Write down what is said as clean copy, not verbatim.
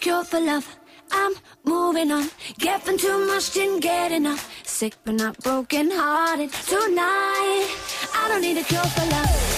cure for love. I'm moving on. Given too much, didn't get enough. Sick but not broken hearted. Tonight, I don't need a cure for love.